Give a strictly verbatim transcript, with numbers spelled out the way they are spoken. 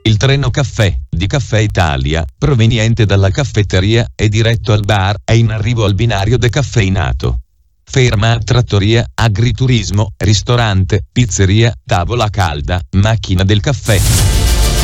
Il treno caffè di Caffè Italia, proveniente dalla caffetteria e diretto al bar, è in arrivo al binario decaffeinato. Ferma a trattoria, agriturismo, ristorante, pizzeria, tavola calda, macchina del caffè.